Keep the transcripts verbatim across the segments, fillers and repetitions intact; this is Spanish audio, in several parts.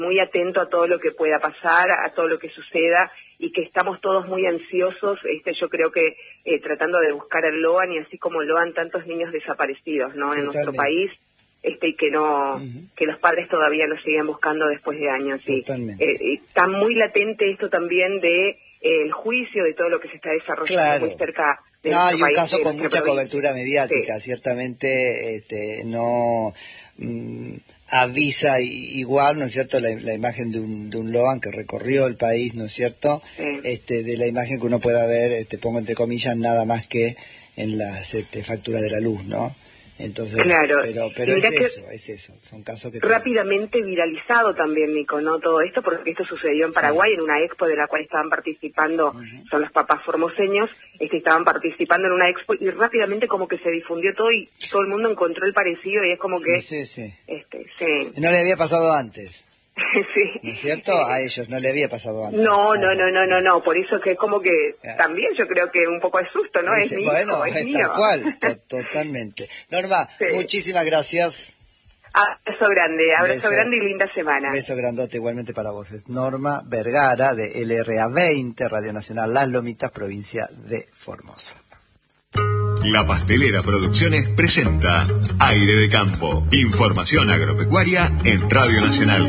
muy atento a todo lo que pueda pasar, a todo lo que suceda, y que estamos todos muy ansiosos, este, yo creo que eh, tratando de buscar al Loan, y así como Loan tantos niños desaparecidos, ¿no? En nuestro país, este, y que no, uh-huh. que los padres todavía los siguen buscando después de años. Y, eh, está muy latente esto también de eh, el juicio de todo lo que se está desarrollando claro. muy cerca de no, nuestro hay un país, caso con mucha provincia. cobertura mediática, sí. Ciertamente este, no mm, avisa igual, ¿no es cierto?, la, la imagen de un, de un Loan que recorrió el país, ¿no es cierto?, sí. este, de la imagen que uno pueda ver, este, pongo entre comillas, nada más que en las este, facturas de la luz, ¿no? Entonces, claro. pero, pero es eso, es eso, son casos que... Rápidamente te... viralizado también, Nico, ¿no? Todo esto, porque esto sucedió en Paraguay, sí. en una expo de la cual estaban participando, uh-huh. son los papás formoseños, este, estaban participando en una expo, y rápidamente como que se difundió todo, y todo el mundo encontró el parecido, y es como que... Sí, sí, sí. Este, sí. No le había pasado antes. Sí. ¿No es cierto? A ellos no le había pasado antes. No, no, no, no, no, no, por eso que es como que yeah. también yo creo que un poco de susto, ¿no? Ese, es mi bueno, hijo, es, es mío. Tal cual, to- totalmente. Norma, sí. muchísimas gracias. Abrazo grande, abrazo beso, grande y linda semana. Beso grandote igualmente para vos. Es Norma Vergara de L R A veinte, Radio Nacional Las Lomitas, provincia de Formosa. La Pastelera Producciones presenta Aire de Campo. Información agropecuaria en Radio Nacional.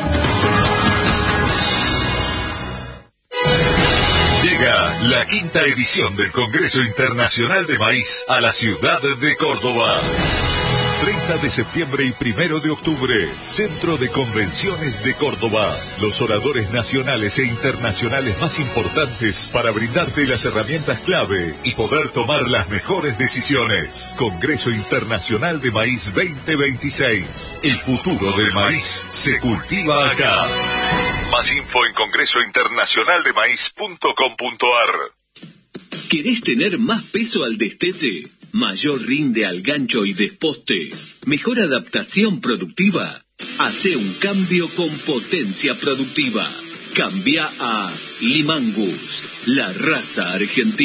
Llega la quinta edición del Congreso Internacional de Maíz a la ciudad de Córdoba. treinta de septiembre y primero de octubre, Centro de Convenciones de Córdoba. Los oradores nacionales e internacionales más importantes para brindarte las herramientas clave y poder tomar las mejores decisiones. Congreso Internacional de Maíz veinte veintiséis. El futuro del maíz se cultiva acá. Más info en congreso internacional de maíz punto com punto a r. ¿Querés tener más peso al destete? Mayor rinde al gancho y desposte, mejor adaptación productiva. Hace un cambio con potencia productiva. Cambia a Limangus, la raza argentina.